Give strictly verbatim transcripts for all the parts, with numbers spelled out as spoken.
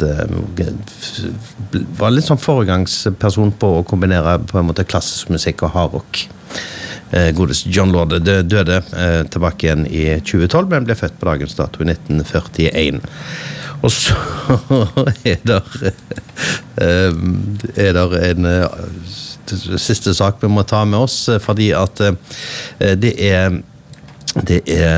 var litt sånn foregangsperson på å kombinere på en måte klassisk musikk og hardrock. Godest John Lord døde tilbake igjen i tjue tolv, men ble født på dagens dato i nitten førtien. Og så er der, er der en siste sak vi må ta med oss, fordi at det er det er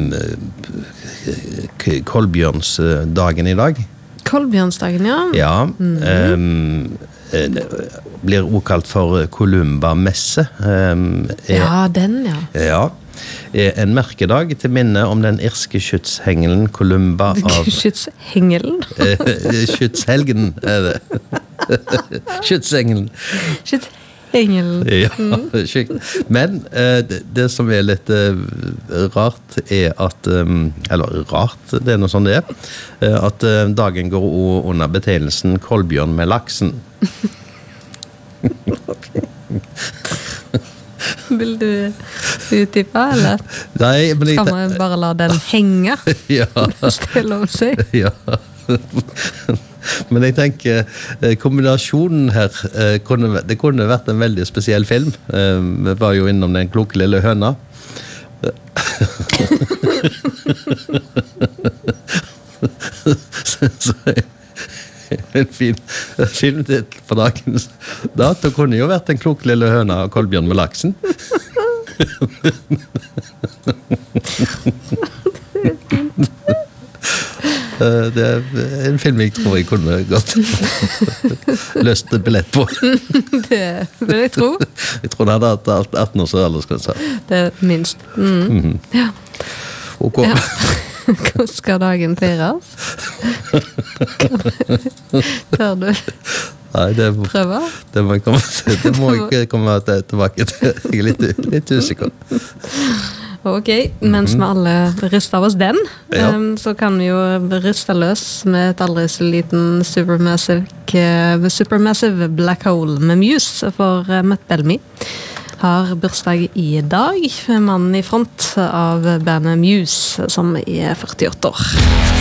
Kolbjørnsdagen i dag. Kolbjørnsdagen, ja. Ja, mm. um, blir også kalt for Columba-messe. Um, er, ja, den, ja. Ja, er en merkedag til minne om den irske skytshengelen Columba av... Skytshengelen? Skytshelgen, er det. Skytshengelen. Skytshengelen. Engel. Ja, sjukt. Men uh, det, det som er litt uh, rart er at, um, eller rart, det er noe sånn det er, uh, at uh, dagen går under betegnelsen Kolbjørn med laksen. Vil du utdype, eller? Nei, men skal man bare la den henge? Ja. Stille å si? Ja. Men jeg tenker, kombinasjonen her, kunne, det kunne vært en veldig spesiell film. Vi var jo innom den kloke lille høna. Så en fin filmtitel på dagens dato kunne jo vært en klok lille høna av Kolbjørn med laksen. Det er en film jeg tror jeg kunne godt løst billett på. Det vil jeg tro. Jeg tror det hadde hatt atten års aldersgrense. Det er minst. Mm. Mm-hmm. Ja. Ok. Ja. Hvordan skal dagen feires? Tør du Nei, det må, prøve? Det må jeg komme til. Det må jeg komme tilbake til. Jeg er litt, litt usikker. Ok, mens vi alle ryster av oss den, ja. um, så kan vi jo ryste løs med et aldri så liten Supermassive, uh, Supermassive Black Hole med Muse, for uh, Matt Bellamy har bursdag i dag, mannen i front av bandet Muse, som er førtiåtte år.